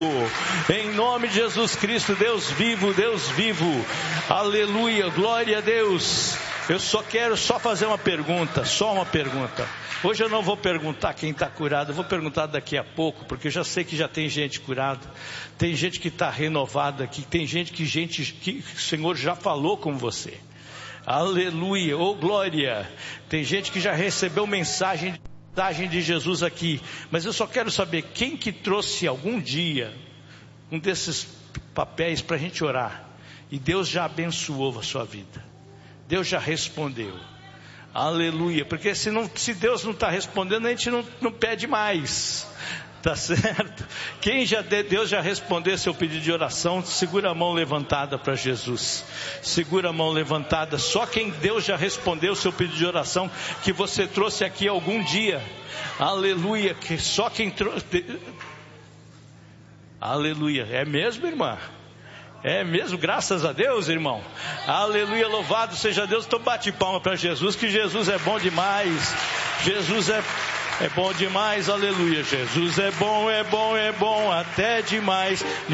Em nome de Jesus Cristo, Deus vivo, aleluia, glória a Deus. Eu quero fazer uma pergunta, Hoje eu não vou perguntar quem está curado, eu vou perguntar daqui a pouco, porque eu já sei que já tem gente curada, tem gente que está renovada aqui, tem gente que o Senhor já falou com você, aleluia, oh glória, tem gente que já recebeu mensagem de Jesus aqui, mas eu só quero saber quem que trouxe algum dia um desses papéis para a gente orar, e Deus já abençoou a sua vida, Deus já respondeu, aleluia, porque se Deus não está respondendo, a gente não pede mais, tá certo? Deus já respondeu seu pedido de oração, segura a mão levantada para Jesus, segura a mão levantada, só quem Deus já respondeu seu pedido de oração, que você trouxe aqui algum dia, aleluia, que só quem trouxe, aleluia, é mesmo, irmã? É mesmo, graças a Deus, irmão, aleluia, louvado seja Deus. Então bate palma para Jesus, que Jesus é bom demais, Jesus é bom demais, aleluia, Jesus é bom, até demais.